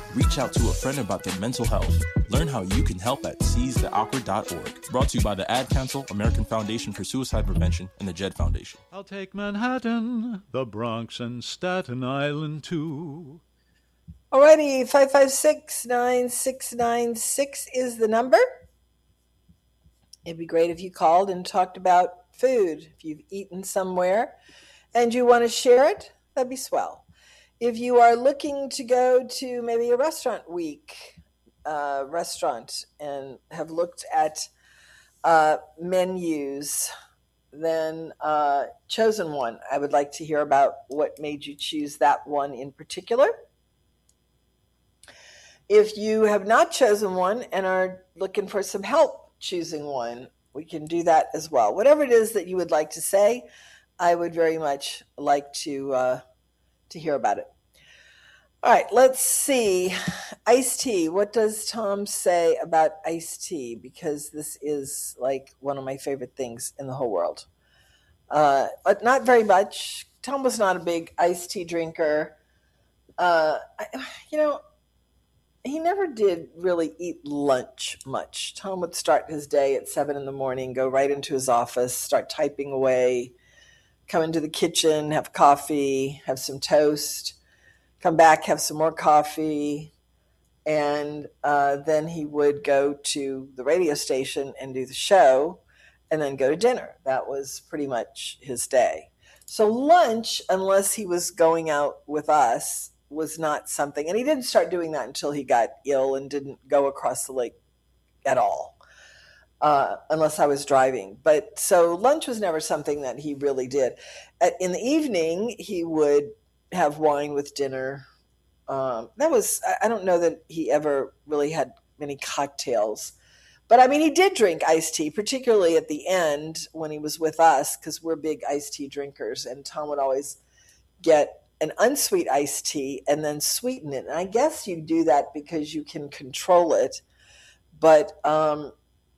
Reach out to a friend about their mental health. Learn how you can help at seizetheawkward.org. Brought to you by the Ad Council, American Foundation for Suicide Prevention, and the Jed Foundation. I'll take Manhattan, the Bronx, and Staten Island, too. Alrighty, 556-9696 is the number. It'd be great if you called and talked about food. If you've eaten somewhere and you want to share it, that'd be swell. If you are looking to go to maybe a restaurant week restaurant and have looked at menus, then chosen one. I would like to hear about what made you choose that one in particular. If you have not chosen one and are looking for some help choosing one, we can do that as well. Whatever it is that you would like to say, I would very much like to hear about it. All right, let's see. Iced tea. What does Tom say about iced tea? Because this is like one of my favorite things in the whole world. But not very much. Tom was not a big iced tea drinker. He never did really eat lunch much. Tom would start his day at 7 a.m, go right into his office, start typing away, come into the kitchen, have coffee, have some toast, come back, have some more coffee, and then he would go to the radio station and do the show, and then go to dinner. That was pretty much his day. So lunch, unless he was going out with us, was not something, and he didn't start doing that until he got ill and didn't go across the lake at all, unless I was driving. But so lunch was never something that he really did. In the evening, he would have wine with dinner. I don't know that he ever really had many cocktails, but I mean, he did drink iced tea, particularly at the end when he was with us, because we're big iced tea drinkers, and Tom would always get an unsweet iced tea and then sweeten it. And I guess you do that because you can control it. But I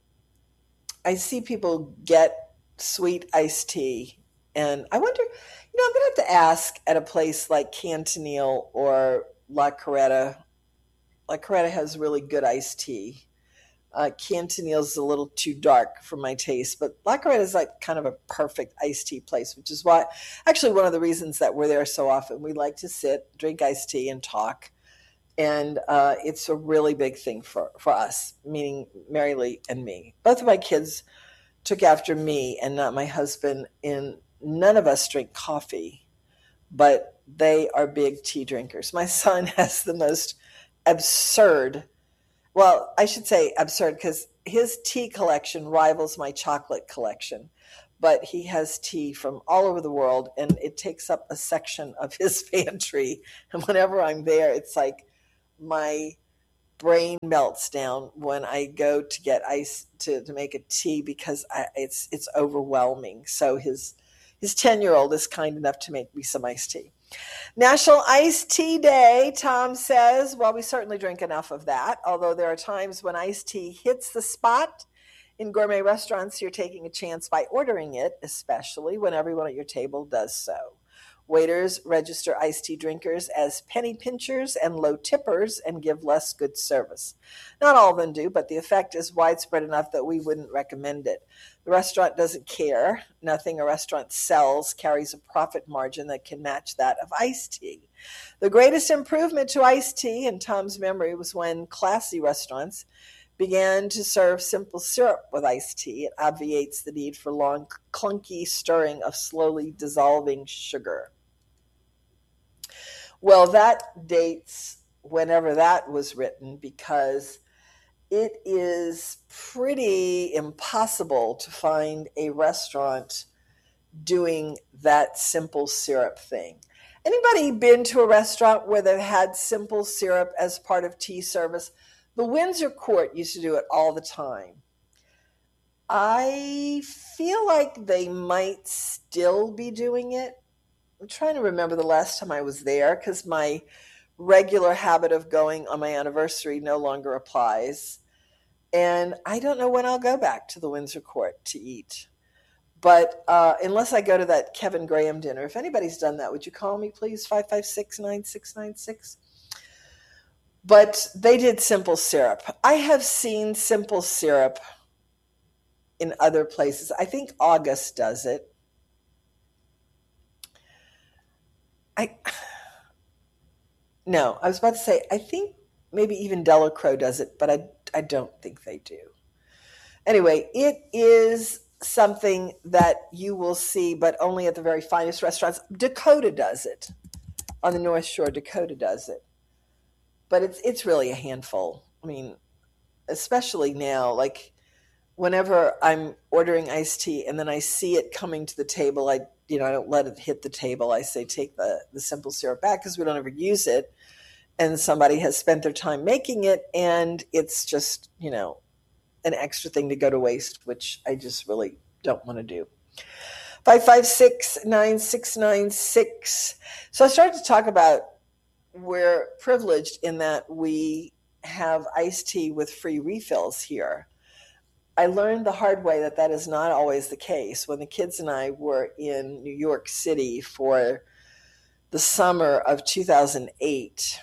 see people get sweet iced tea. And I wonder, I'm going to have to ask at a place like Cantonil or La Coretta. La Coretta has really good iced tea. Cantonil's a little too dark for my taste, but La Coretta is like kind of a perfect iced tea place, which is why, actually one of the reasons that we're there so often. We like to sit, drink iced tea, and talk. And it's a really big thing for us, meaning Mary Lee and me. Both of my kids took after me and not my husband, and none of us drink coffee, but they are big tea drinkers. My son has the most absurd, well, I should say absurd, because his tea collection rivals my chocolate collection. But he has tea from all over the world, and it takes up a section of his pantry. And whenever I'm there, it's like my brain melts down when I go to get ice to make a tea, because it's overwhelming. So his 10-year-old is kind enough to make me some iced tea. National Iced Tea Day, Tom says. Well, we certainly drink enough of that, although there are times when iced tea hits the spot. In gourmet restaurants, you're taking a chance by ordering it, especially when everyone at your table does so. Waiters register iced tea drinkers as penny pinchers and low tippers and give less good service. Not all of them do, but the effect is widespread enough that we wouldn't recommend it. The restaurant doesn't care. Nothing a restaurant sells carries a profit margin that can match that of iced tea. The greatest improvement to iced tea, in Tom's memory, was when classy restaurants began to serve simple syrup with iced tea. It obviates the need for long, clunky stirring of slowly dissolving sugar. Well, that dates whenever that was written, because it is pretty impossible to find a restaurant doing that simple syrup thing. Anybody been to a restaurant where they've had simple syrup as part of tea service? The Windsor Court used to do it all the time. I feel like they might still be doing it. I'm trying to remember the last time I was there, because my regular habit of going on my anniversary no longer applies. And I don't know when I'll go back to the Windsor Court to eat. But unless I go to that Kevin Graham dinner, if anybody's done that, would you call me, please? 556-9696. But they did simple syrup. I have seen simple syrup in other places. I think August does it. No, I was about to say, I think maybe even Delacroix does it, but I don't think they do. Anyway, it is something that you will see, but only at the very finest restaurants. Dakota does it. On the North Shore, Dakota does it. But it's really a handful. I mean, especially now, like whenever I'm ordering iced tea and then I see it coming to the table, I don't let it hit the table. I say, take the simple syrup back because we don't ever use it. And somebody has spent their time making it, and it's just, an extra thing to go to waste, which I just really don't want to do. 556-9696. So I started to talk about we're privileged in that we have iced tea with free refills here. I learned the hard way that is not always the case. When the kids and I were in New York City for the summer of 2008,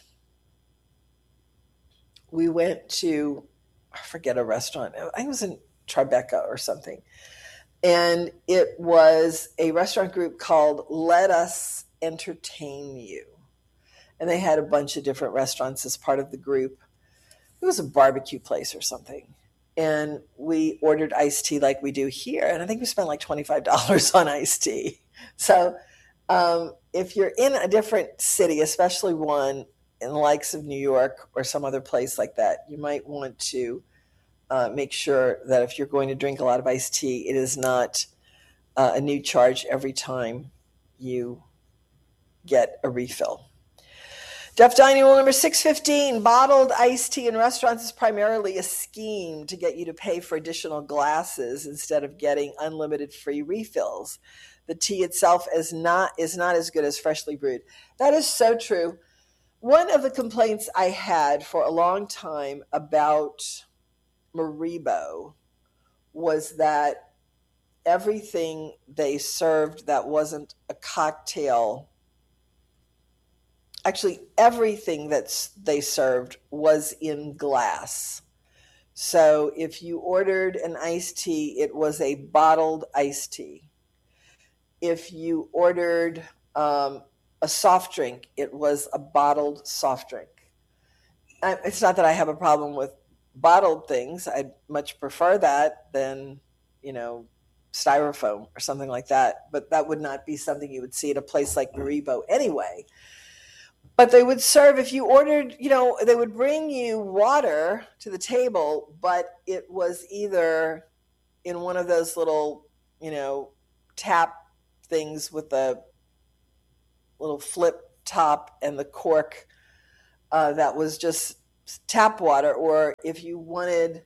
we went to, I forget, a restaurant. I think it was in Tribeca or something. And it was a restaurant group called Let Us Entertain You. And they had a bunch of different restaurants as part of the group. It was a barbecue place or something. And we ordered iced tea like we do here. And I think we spent like $25 on iced tea. So if you're in a different city, especially one in the likes of New York or some other place like that, you might want to make sure that if you're going to drink a lot of iced tea, it is not a new charge every time you get a refill. Deaf Dining Rule number 615, bottled iced tea in restaurants is primarily a scheme to get you to pay for additional glasses instead of getting unlimited free refills. The tea itself is not as good as freshly brewed. That is so true. One of the complaints I had for a long time about Maribo was that everything they served that wasn't a cocktail, actually everything that they served was in glass. So if you ordered an iced tea, it was a bottled iced tea. If you ordered a soft drink, it was a bottled soft drink. It's not that I have a problem with bottled things. I'd much prefer that than, styrofoam or something like that. But that would not be something you would see at a place like Maribo anyway. But they would serve, if you ordered, they would bring you water to the table, but it was either in one of those little, tap things with the little flip top and the cork that was just tap water, or if you wanted,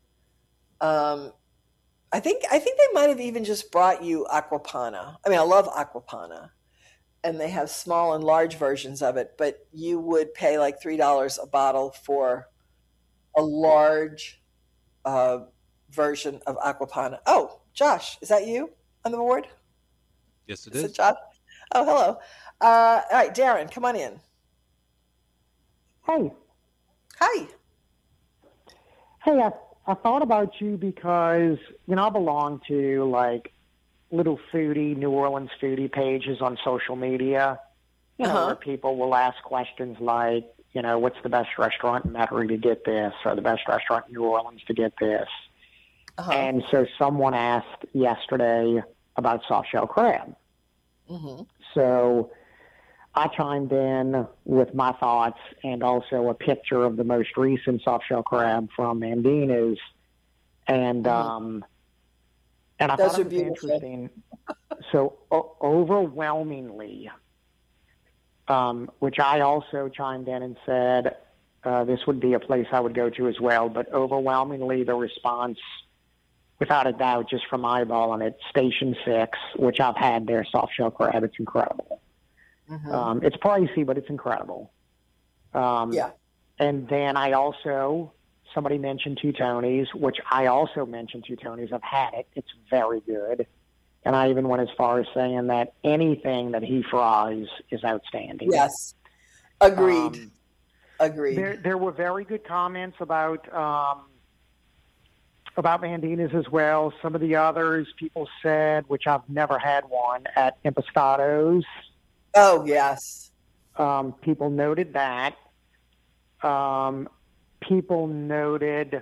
I think they might have even just brought you Aquapana. I mean, I love Aquapana, and they have small and large versions of it, but you would pay like $3 a bottle for a large version of Aquapana. Oh, Josh, is that you on the board? Yes, it is. It Josh? Oh, hello. All right, Darren, come on in. Hey. Hi. Hey, I thought about you because, I belong to like little foodie, New Orleans foodie pages on social media, where people will ask questions like, what's the best restaurant in Metairie to get this, or the best restaurant in New Orleans to get this. And so someone asked yesterday about soft shell crab. So I chimed in with my thoughts and also a picture of the most recent soft shell crab from Mandina's. And I thought it was interesting. So overwhelmingly, which I also chimed in and said this would be a place I would go to as well, but overwhelmingly the response, without a doubt, just from eyeballing it, Station 6, which I've had their soft shell crab, it's incredible. It's pricey, but it's incredible. Yeah. And then somebody mentioned Two Tonys, which I also mentioned Two Tonys. I've had it. It's very good. And I even went as far as saying that anything that he fries is outstanding. Yes. Agreed. Agreed. There were very good comments about Mandina's as well. Some of the others people said, which I've never had one, at Impastado's. Oh, yes. People noted that. People noted,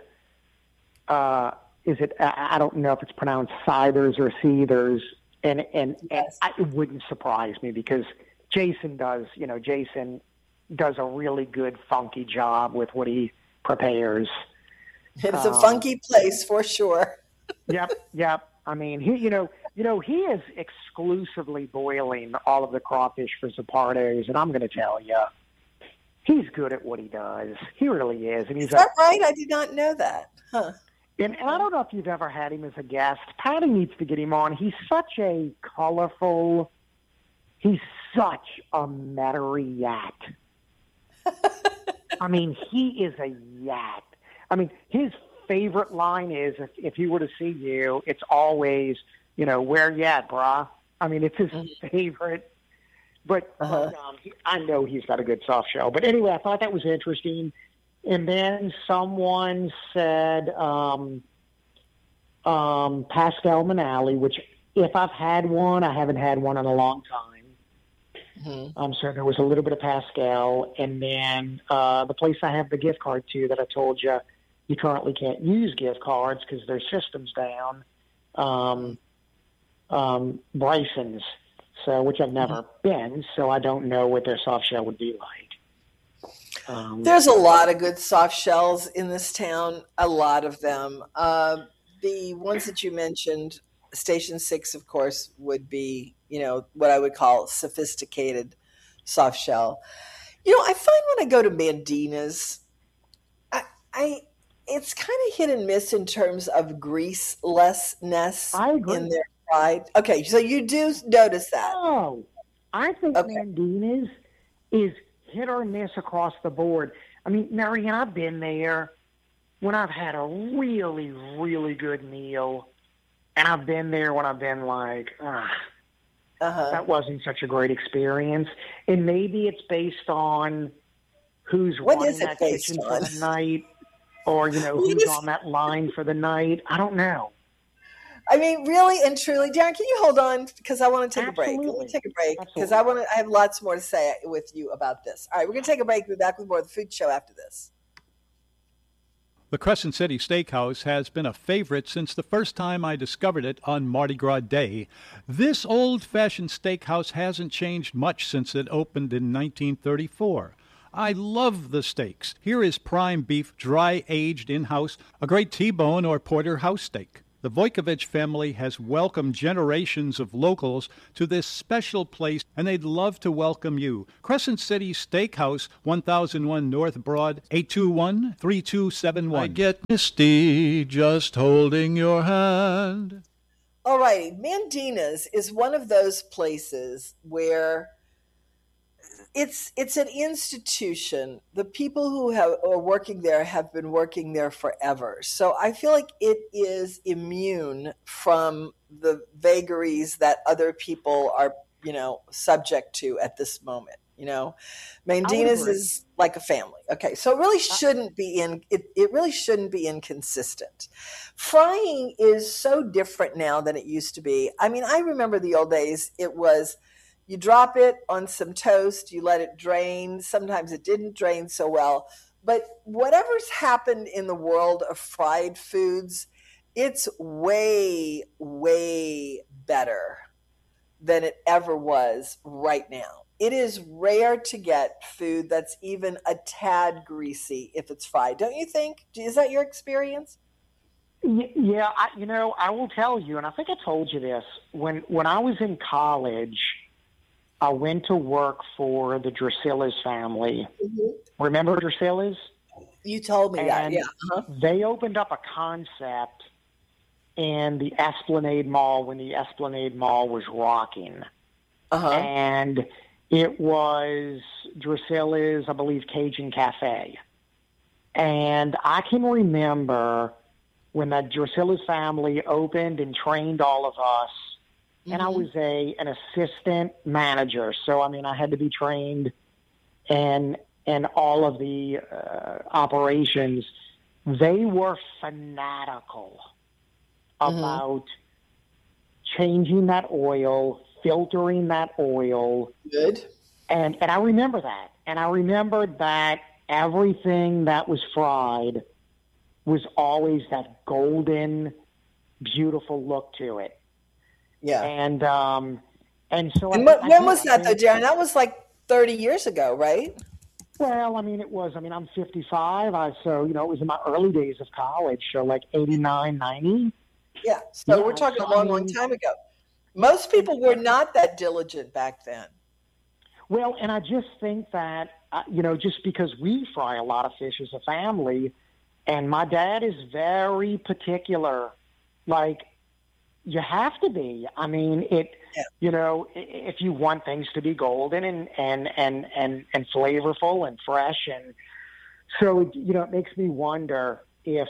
I don't know if it's pronounced Ciders or Seethers, and Yes. it wouldn't surprise me because Jason does a really good funky job with what he prepares. It's a funky place for sure. Yep. I mean, he is exclusively boiling all of the crawfish for Zapardo's, and I'm going to tell you, he's good at what he does. He really is. And Is that right? I did not know that. Huh. And I don't know if you've ever had him as a guest. Patty needs to get him on. He's such a colorful, he's such a metairie yat. I mean, he is a yat. I mean, his favorite line is, if he were to see you, it's always, where you at, brah? I mean, it's his favorite. But I know he's got a good soft shell. But anyway, I thought that was interesting. And then someone said Pascal Manali, which if I've had one, I haven't had one in a long time. So there was a little bit of Pascal. And then the place I have the gift card to that I told you, you currently can't use gift cards because their system's down, Bryson's, which I've never been, so I don't know what their soft shell would be like. There's a lot of good soft shells in this town, a lot of them. The ones that you mentioned, Station 6, of course, would be, what I would call sophisticated soft shell. I find when I go to Mandina's, it's kind of hit and miss in terms of greaselessness in their fried. Okay, so you do notice that. Oh, I think Mandina's is hit or miss across the board. I mean, Marianne, I've been there when I've had a really, really good meal, and I've been there when I've been like, that wasn't such a great experience. And maybe it's based on who's running that kitchen for the night, or, who's on that line for the night. I don't know. I mean, really and truly, Darren, can you hold on? Because I want to take a break. Let me take a break because I have lots more to say with you about this. All right, we're going to take a break. We'll be back with more of the food show after this. The Crescent City Steakhouse has been a favorite since the first time I discovered it on Mardi Gras Day. This old-fashioned steakhouse hasn't changed much since it opened in 1934. I love the steaks. Here is prime beef, dry-aged in-house, a great T-bone or porterhouse steak. The Vojkovic family has welcomed generations of locals to this special place, and they'd love to welcome you. Crescent City Steakhouse, 1001 North Broad, 821-3271. I get misty just holding your hand. All righty. Mandina's is one of those places where it's an institution. The people who are working there have been working there forever. So I feel like it is immune from the vagaries that other people are, subject to at this moment. Mandina's is like a family. Okay, so it really shouldn't be it really shouldn't be inconsistent. Frying is so different now than it used to be. I mean, I remember the old days. It was, you drop it on some toast, you let it drain. Sometimes it didn't drain so well. But whatever's happened in the world of fried foods, it's way, way better than it ever was right now. It is rare to get food that's even a tad greasy if it's fried. Don't you think? Is that your experience? Yeah, I will tell you, and I think I told you this, when I was in college, I went to work for the Drusilla's family. Mm-hmm. Remember Drusilla's? You told me that, yeah. They opened up a concept in the Esplanade Mall when the Esplanade Mall was rocking. And it was Drusilla's, I believe, Cajun Cafe. And I can remember when the Drusilla's family opened and trained all of us. And I was an assistant manager. So, I mean, I had to be trained. And and all of the operations, they were fanatical about changing that oil, filtering that oil. Good. And I remember that. And I remembered that everything that was fried was always that golden, beautiful look to it. Yeah. And so when was that though, Darren? That was like 30 years ago, right? Well, I'm 55. So, it was in my early days of college. So like 89, 90. Yeah. So we're talking a long time ago. Most people were not that diligent back then. Well, and I just think that, just because we fry a lot of fish as a family, and my dad is very particular, like, you have to be. I mean, if you want things to be golden and flavorful and fresh, and so it makes me wonder if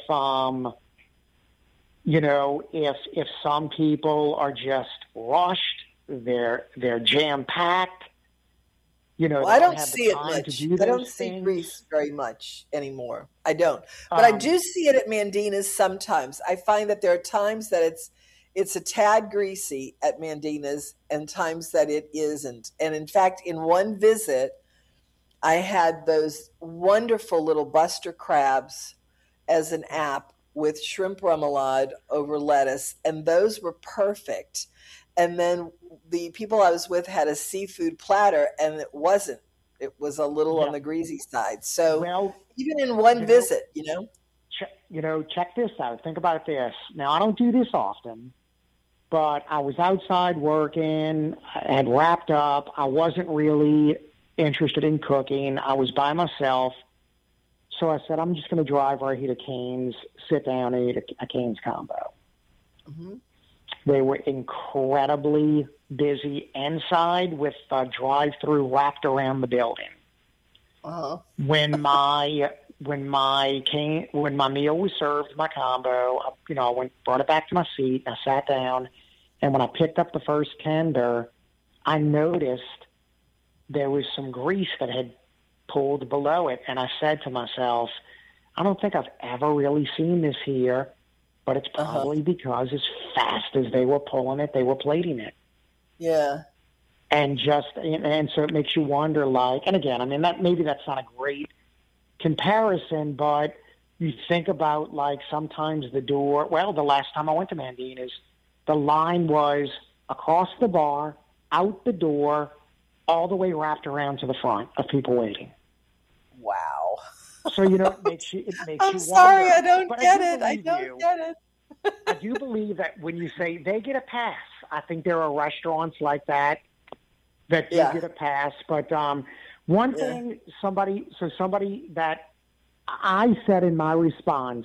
if some people are just rushed, they're jam packed. I don't see it much. I don't see grease very much anymore. I don't, but I do see it at Mandina's sometimes. I find that there are times that it's a tad greasy at Mandina's and times that it isn't. And in fact, in one visit, I had those wonderful little Buster crabs as an app with shrimp remoulade over lettuce, and those were perfect. And then the people I was with had a seafood platter, and it wasn't. It was a little on the greasy side. So even in one visit, check this out. Think about this. Now, I don't do this often, but I was outside working. I had wrapped up. I wasn't really interested in cooking. I was by myself. So I said, I'm just going to drive right here to Cane's, sit down and eat a Cane's combo. Mm-hmm. They were incredibly busy inside with a drive-through wrapped around the building. Uh-huh. When my meal was served, my combo, I brought it back to my seat. I sat down, and when I picked up the first tender, I noticed there was some grease that had pulled below it, and I said to myself, I don't think I've ever really seen this here. But it's probably because as fast as they were pulling it, they were plating it. Yeah. And so it makes you wonder, like, and again, I mean, maybe that's not a great comparison, but you think about, like, sometimes the last time I went to Mandina's, the line was across the bar, out the door, all the way wrapped around to the front of people waiting. Wow. So, it makes you I'm sorry, wonder. I don't get it. I do believe that when you say they get a pass, I think there are restaurants like that do get a pass. But one thing somebody that I said in my response,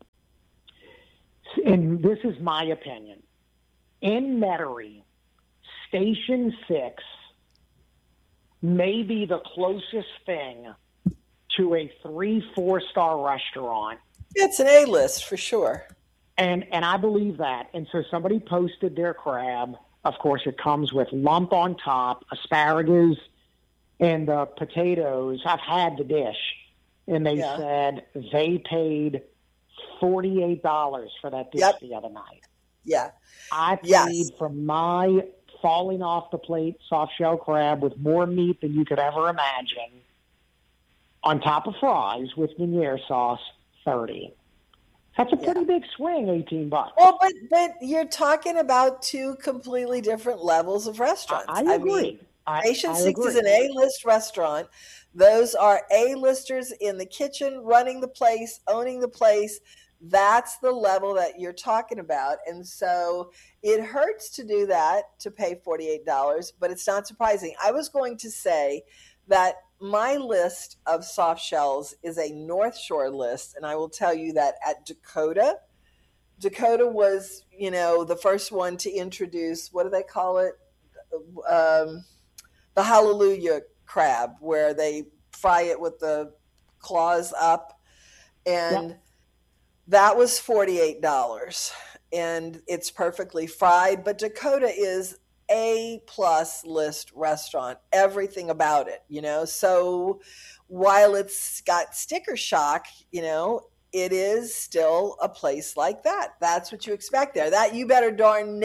and this is my opinion, in Metairie, Station 6 may be the closest thing to a 3-4-star restaurant. It's an A-list for sure. And I believe that. And so somebody posted their crab. Of course, it comes with lump on top, asparagus, and the potatoes. I've had the dish. And they said they paid $48 for that dish the other night. Yeah. I paid for my falling off the plate soft shell crab with more meat than you could ever imagine, on top of fries with Meunier sauce, $30. That's a pretty big swing, $18. Well, but you're talking about two completely different levels of restaurants. I agree. Station 6 is an A-list restaurant. Those are A-listers in the kitchen, running the place, owning the place. That's the level that you're talking about. And so it hurts to do that, to pay $48, but it's not surprising. I was going to say that my list of soft shells is a North Shore list, and I will tell you that at Dakota was, the first one to introduce, what do they call it? The Hallelujah crab, where they fry it with the claws up, and that was $48, and it's perfectly fried. But Dakota is A+ list restaurant, everything about it, So while it's got sticker shock, it is still a place like that. That's what you expect there. That you better darn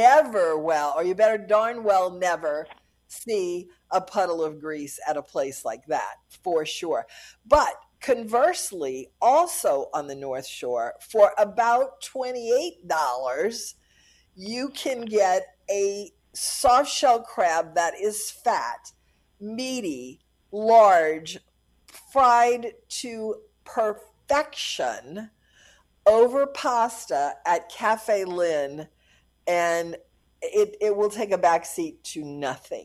well never see a puddle of grease at a place like that, for sure. But conversely, also on the North Shore, for about $28, you can get a soft shell crab that is fat, meaty, large, fried to perfection over pasta at Cafe Lynn, and it will take a backseat to nothing.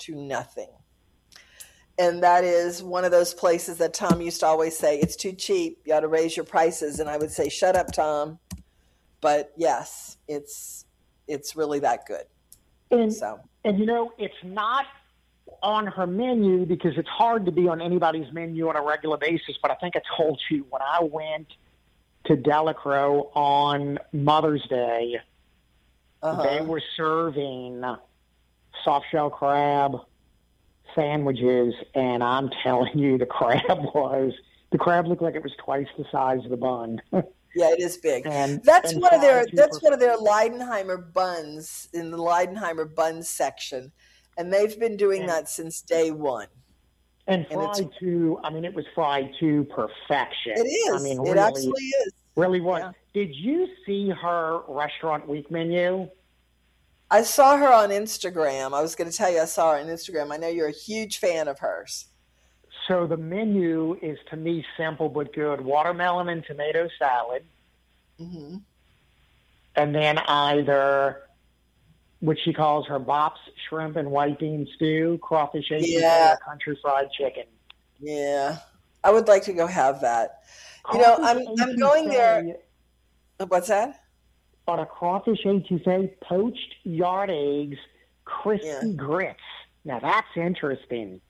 And that is one of those places that Tom used to always say, it's too cheap, you ought to raise your prices. And I would say, shut up, Tom. But yes, it's really that good. And it's not on her menu because it's hard to be on anybody's menu on a regular basis. But I think I told you when I went to Delacroix on Mother's Day, they were serving soft shell crab sandwiches, and I'm telling you, the crab looked like it was twice the size of the bun. Yeah, it is big. That's one of their Leidenheimer buns in the Leidenheimer buns section, and they've been doing that since day one. And fried to, it was fried to perfection. It is. It absolutely is. Really was. Yeah. Did you see her restaurant week menu? I saw her on Instagram. I was going to tell you I saw her on Instagram. I know you're a huge fan of hers. So the menu is, to me, simple but good. Watermelon and tomato salad. Mm-hmm. And then either what she calls her Bops shrimp and white bean stew, crawfish or country fried chicken. Yeah. I would like to go have that. I'm going there. What's that? On a crawfish etouffee, poached yard eggs, crispy grits. Now that's interesting.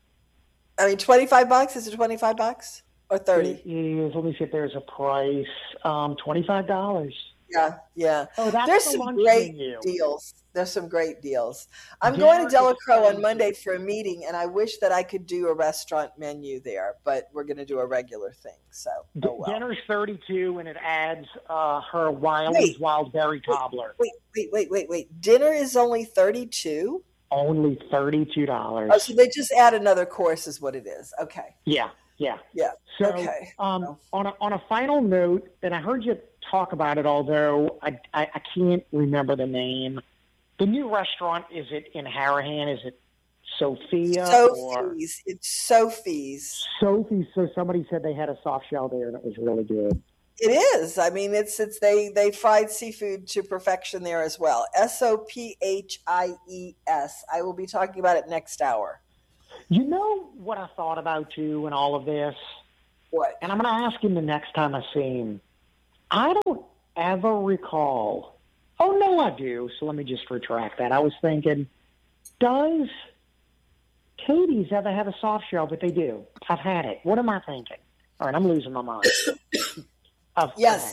$25? Is it $25 or $30? It is. Let me see if there's a price. $25. Yeah. Oh, that's There's some great deals. There's some great deals. I'm going to Delacroix on Monday for a meeting, and I wish that I could do a restaurant menu there, but we're going to do a regular thing. So dinner's $32, and it adds her Wiley's Wild Berry Cobbler. Wait. Dinner is only $32? Only $32. Oh, so they just add another course, is what it is. Okay. Yeah. So, okay. On a final note, and I heard you talk about it, although I can't remember the name. The new restaurant, is it in Harahan? Is it Sophia? Sophie's. It's Sophie's. Sophie's. So somebody said they had a soft shell there, and it was really good. It is. They fried seafood to perfection there as well. Sophies. I will be talking about it next hour. You know what I thought about too in all of this? What? And I'm going to ask him the next time I see him. I don't ever recall. Oh, no, I do. So let me just retract that. I was thinking, does Katie's ever have a soft shell? But they do. I've had it. What am I thinking? All right, I'm losing my mind. Yes,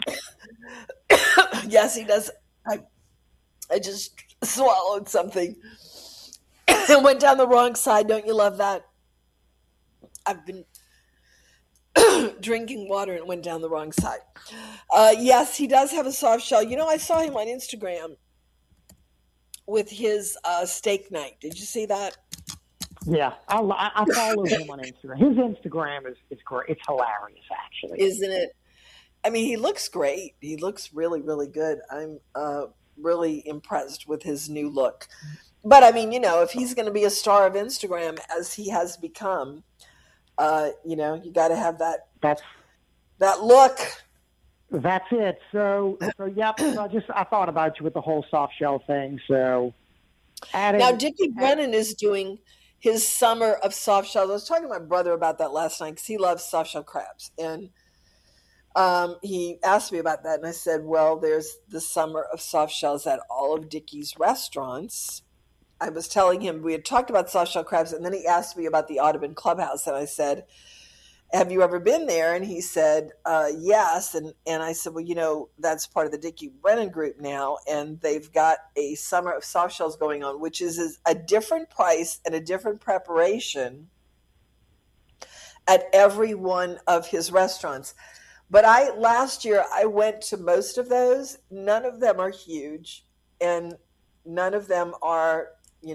he does. I just swallowed something. It went down the wrong side. Don't you love that? I've been drinking water and it went down the wrong side. Yes, he does have a soft shell. I saw him on Instagram with his steak night. Did you see that? Yeah, I follow him on Instagram. His Instagram is great. It's hilarious, actually. Isn't it? He looks great. He looks really, really good. I'm really impressed with his new look. But if he's going to be a star of Instagram as he has become, you got to have that look. That's it. So yep. I thought about you with the whole soft shell thing. So now Dickie Brennan is doing his summer of soft shells. I was talking to my brother about that last night because he loves soft shell crabs, and he asked me about that, and I said, well, there's the summer of soft shells at all of Dickie's restaurants. I was telling him we had talked about soft shell crabs, and then he asked me about the Audubon Clubhouse, and I said, have you ever been there? And he said, yes. And I said, well, that's part of the Dickie Brennan group now, and they've got a summer of soft shells going on, which is a different price and a different preparation at every one of his restaurants. But last year I went to most of those. None of them are huge, and none of them are,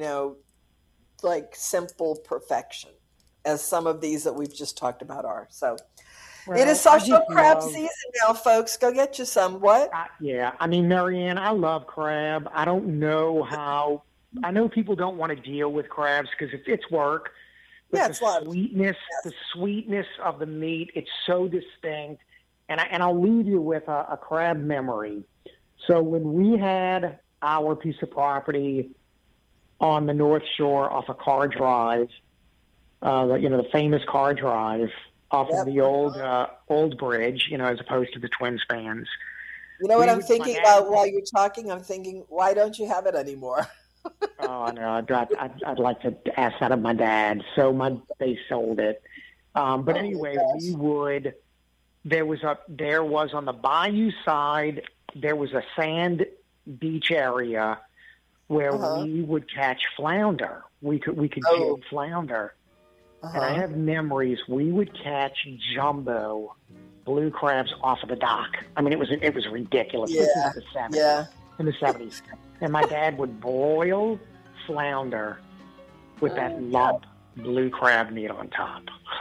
like simple perfection, as some of these that we've just talked about are. So it is social crab season now, folks. Go get you some. What? Yeah. I mean, Marianne, I love crab. I don't know how. I know people don't want to deal with crabs because it's work. But it's love. The sweetness of the meat, it's so distinct. And I'll leave you with a crab memory. So when we had our piece of property on the North Shore off of Carr Drive, the famous Carr Drive off of the old bridge, as opposed to the twin spans. You know what I'm thinking about while you're talking? I'm thinking, why don't you have it anymore? Oh no, I'd like to ask that of my dad. So they sold it. But anyway, There was on the bayou side, there was a sand beach area where we would catch flounder. We could jig flounder. And I have memories. We would catch jumbo blue crabs off of the dock. I mean, it was ridiculous. Yeah. This is the 70s. Yeah. In the 70s. And my dad would broil flounder with that lump blue crab meat on top.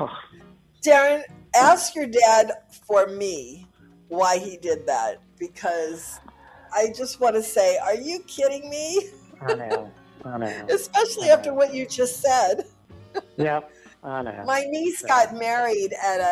Darren, ask your dad for me why he did that, because I just want to say, are you kidding me? I know. Especially after what you just said. Yep, I know. My niece got married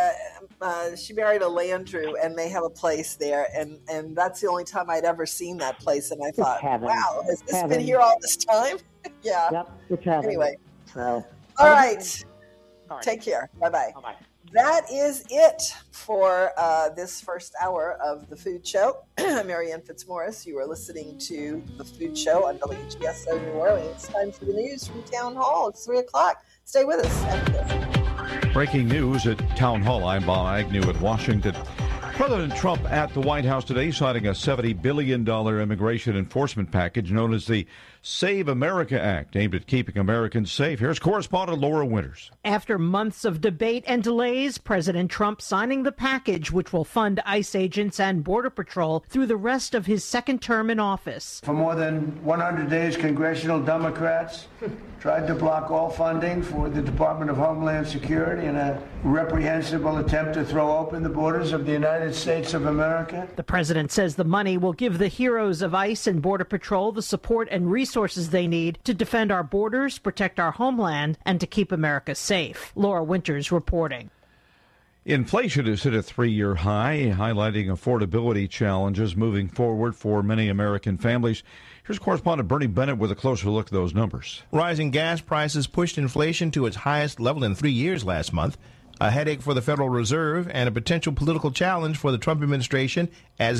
she married a Landrew, and they have a place there, and that's the only time I'd ever seen that place, and I thought, wow, has this been here all this time? Yeah. Yep, it's heaven. Anyway. So, all right. Take care. Bye-bye. Bye-bye. That is it for this first hour of The Food Show. I'm Marianne Fitzmaurice. You are listening to The Food Show on WGSO New Orleans. Time for the news from Town Hall. It's 3 o'clock. Stay with us after this. Breaking news at Town Hall. I'm Bob Agnew at Washington. President Trump at the White House today signing a $70 billion immigration enforcement package known as the Save America Act, aimed at keeping Americans safe. Here's correspondent Laura Winters. After months of debate and delays, President Trump signing the package, which will fund ICE agents and Border Patrol through the rest of his second term in office. For more than 100 days, congressional Democrats tried to block all funding for the Department of Homeland Security in a reprehensible attempt to throw open the borders of the United States of America. The president says the money will give the heroes of ICE and Border Patrol the support and resources they need to defend our borders, protect our homeland, and to keep America safe. Laura Winters reporting. Inflation is at a 3-year high, highlighting affordability challenges moving forward for many American families. Here's correspondent Bernie Bennett with a closer look at those numbers. Rising gas prices pushed inflation to its highest level in 3 years last month, a headache for the Federal Reserve and a potential political challenge for the Trump administration as